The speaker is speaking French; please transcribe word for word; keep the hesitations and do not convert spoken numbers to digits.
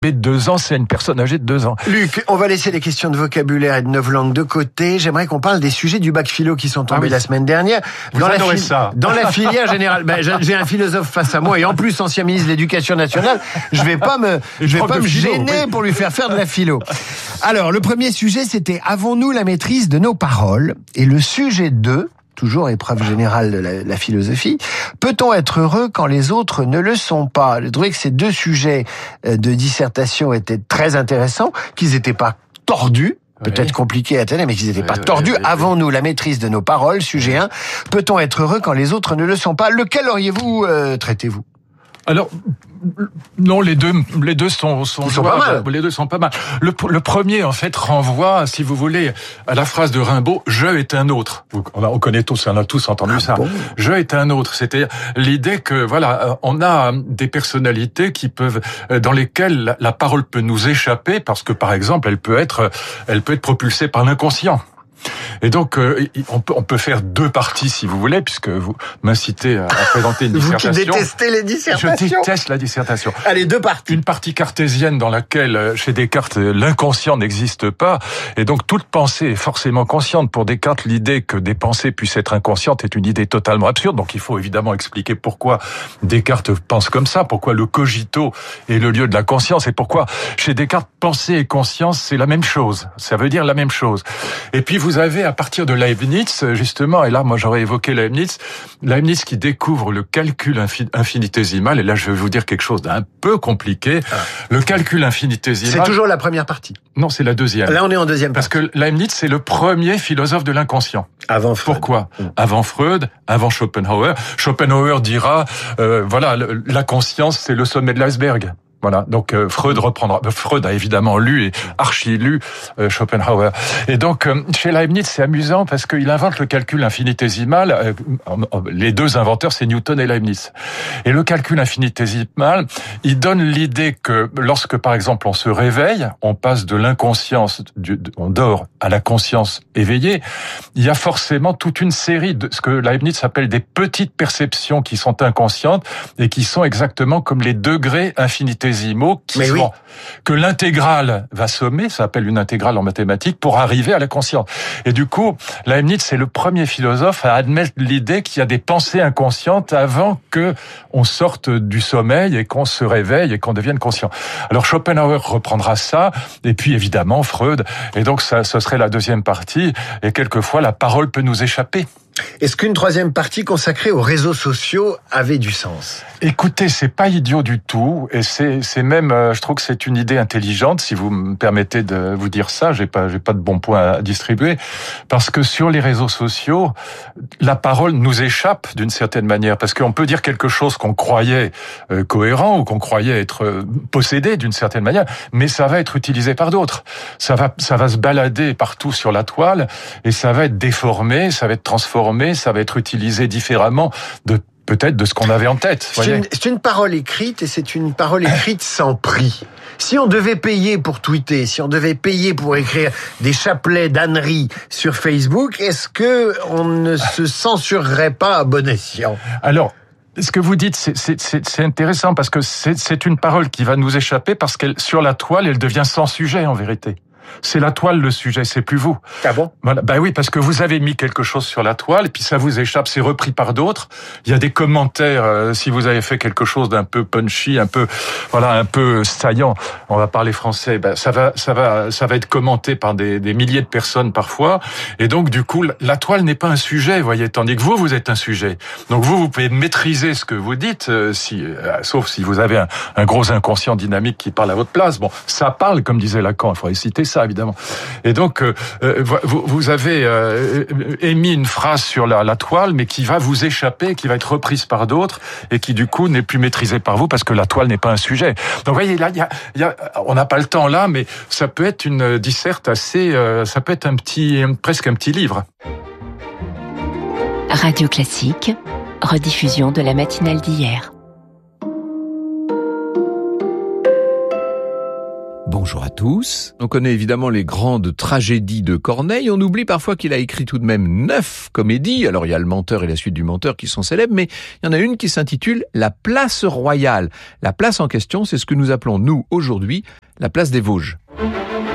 de deux ans, c'est une personne âgée de deux ans. Luc, on va laisser les questions de vocabulaire et de neuf langues de côté. J'aimerais qu'on parle des sujets du bac philo qui sont tombés ah oui. la semaine dernière. Vous dans adorez la fi- ça. Dans la filière générale, ben, j'ai un philosophe face à moi et en plus ancien ministre de l'Éducation nationale. Je vais pas me, je vais pas me philo, gêner oui. pour lui faire faire de la philo. Alors, le premier sujet, c'était avons-nous la maîtrise de nos paroles? Et le sujet deux, toujours épreuve générale de la, la philosophie. Peut-on être heureux quand les autres ne le sont pas? Je trouvais que ces deux sujets de dissertation étaient très intéressants, qu'ils n'étaient pas tordus, peut-être oui. compliqués à tenir, mais qu'ils n'étaient oui, pas oui, tordus. Oui, oui, Avons-nous oui. la maîtrise de nos paroles? Sujet un. Peut-on être heureux quand les autres ne le sont pas? Lequel auriez-vous euh, traité, vous? Alors, non, les deux, les deux sont, sont, sont pas mal. Les deux sont pas mal. Le, le premier, en fait, renvoie, si vous voulez, à la phrase de Rimbaud, je est un autre. On, a, on connaît tous, on a tous entendu ah, ça. Bon. Je est un autre. C'est-à-dire l'idée que, voilà, on a des personnalités qui peuvent, dans lesquelles la, la parole peut nous échapper parce que, par exemple, elle peut être, elle peut être propulsée par l'inconscient. Et donc, euh, on, peut, on peut faire deux parties, si vous voulez, puisque vous m'incitez à, à présenter une vous dissertation. Vous qui détestez les dissertations. Je déteste la dissertation. Allez, deux parties. Une partie cartésienne dans laquelle, chez Descartes, l'inconscient n'existe pas, et donc toute pensée est forcément consciente. Pour Descartes, l'idée que des pensées puissent être inconscientes est une idée totalement absurde, donc il faut évidemment expliquer pourquoi Descartes pense comme ça, pourquoi le cogito est le lieu de la conscience, et pourquoi, chez Descartes, pensée et conscience, c'est la même chose. Ça veut dire la même chose. Et puis, vous avez, à partir de Leibniz, justement, et là, moi, j'aurais évoqué Leibniz, Leibniz qui découvre le calcul infinitésimal, et là, je vais vous dire quelque chose d'un peu compliqué. Ah. Le calcul infinitésimal... C'est toujours la première partie. Non, c'est la deuxième. Là, on est en deuxième partie. Parce que Leibniz, c'est le premier philosophe de l'inconscient. Avant Freud. Pourquoi? mmh. Avant Freud, avant Schopenhauer. Schopenhauer dira, euh, voilà, la conscience, c'est le sommet de l'iceberg. Voilà, donc euh, Freud reprendra. Freud a évidemment lu et archi-lu euh, Schopenhauer. Et donc, euh, chez Leibniz, c'est amusant parce qu'il invente le calcul infinitésimal. Euh, les deux inventeurs, c'est Newton et Leibniz. Et le calcul infinitésimal, il donne l'idée que lorsque, par exemple, on se réveille, on passe de l'inconscience, du, on dort, à la conscience éveillée, il y a forcément toute une série de ce que Leibniz appelle des petites perceptions qui sont inconscientes et qui sont exactement comme les degrés infinitésimaux qui Mais sont, oui. que l'intégrale va sommer, ça s'appelle une intégrale en mathématiques, pour arriver à la conscience. Et du coup, Leibniz, c'est le premier philosophe à admettre l'idée qu'il y a des pensées inconscientes avant que on sorte du sommeil et qu'on se réveille et qu'on devienne conscient. Alors Schopenhauer reprendra ça, et puis évidemment Freud, et donc ça, ce serait la deuxième partie, et quelquefois la parole peut nous échapper. Est-ce qu'une troisième partie consacrée aux réseaux sociaux avait du sens? Écoutez, c'est pas idiot du tout, et c'est, c'est même, euh, je trouve que c'est une idée intelligente, si vous me permettez de vous dire ça, j'ai pas, j'ai pas de bons points à distribuer, parce que sur les réseaux sociaux, la parole nous échappe d'une certaine manière, parce qu'on peut dire quelque chose qu'on croyait euh, cohérent, ou qu'on croyait être euh, possédé d'une certaine manière, mais ça va être utilisé par d'autres. Ça va, ça va se balader partout sur la toile, et ça va être déformé, ça va être transformé, ça va être utilisé différemment de peut-être de ce qu'on avait en tête. C'est une, c'est une parole écrite et c'est une parole écrite sans prix. Si on devait payer pour tweeter, si on devait payer pour écrire des chapelets d'âneries sur Facebook, est-ce que on ne se censurerait pas à bon escient? Alors, ce que vous dites, c'est, c'est, c'est, c'est intéressant parce que c'est, c'est une parole qui va nous échapper parce qu'elle, sur la toile, elle devient sans sujet en vérité. C'est la toile le sujet, c'est plus vous. Ah bon? Voilà. Ben oui, parce que vous avez mis quelque chose sur la toile, et puis ça vous échappe, c'est repris par d'autres. Il y a des commentaires, euh, si vous avez fait quelque chose d'un peu punchy, un peu, voilà, un peu saillant, on va parler français, ben ça va, ça va, ça va être commenté par des, des milliers de personnes parfois, et donc du coup, la toile n'est pas un sujet, vous voyez, tandis que vous, vous êtes un sujet. Donc vous, vous pouvez maîtriser ce que vous dites, euh, si, euh, sauf si vous avez un, un gros inconscient dynamique qui parle à votre place. Bon, ça parle, comme disait Lacan, il faudrait citer ça. Évidemment. Et donc, euh, vous, vous avez euh, émis une phrase sur la, la toile, mais qui va vous échapper, qui va être reprise par d'autres, et qui du coup n'est plus maîtrisée par vous parce que la toile n'est pas un sujet. Donc, vous voyez, là, il y a, y a, on n'a pas le temps là, mais ça peut être une disserte assez, euh, ça peut être un petit, presque un petit livre. Radio Classique, rediffusion de la matinale d'hier. Bon Bonjour à tous. On connaît évidemment les grandes tragédies de Corneille. On oublie parfois qu'il a écrit tout de même neuf comédies. Alors il y a Le Menteur et la suite du Menteur qui sont célèbres, mais il y en a une qui s'intitule La Place Royale. La place en question, c'est ce que nous appelons, nous, aujourd'hui, la place des Vosges.